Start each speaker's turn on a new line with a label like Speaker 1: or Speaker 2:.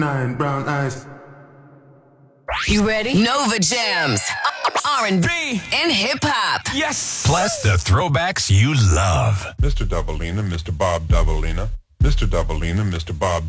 Speaker 1: Nine brown eyes.
Speaker 2: You ready? Nova Jams, R&B, and hip hop.
Speaker 3: Yes.
Speaker 4: Plus the throwbacks you love.
Speaker 5: Mr. Doubleina, Mr. Bob Doubleina, Mr. Doubleina, Mr. Bob